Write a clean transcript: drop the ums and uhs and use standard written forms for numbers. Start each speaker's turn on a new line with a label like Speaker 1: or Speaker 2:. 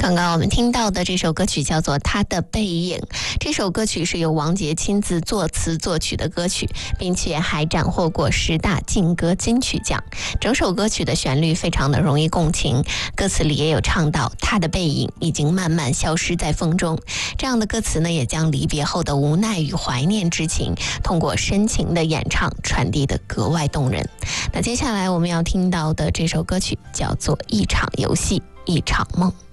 Speaker 1: 刚刚我们听到的这首歌曲叫做《他的背影》，这首歌曲是由王杰亲自作词作曲的歌曲，并且还斩获过10大劲歌金曲奖。整首歌曲的旋律非常的容易共情，歌词里也有唱到他的背影已经慢慢消失在风中，这样的歌词呢，也将离别后的无奈与怀念之情通过深情的演唱传递得格外动人。那接下来我们要听到的这首歌曲叫做《一场游戏一场梦》。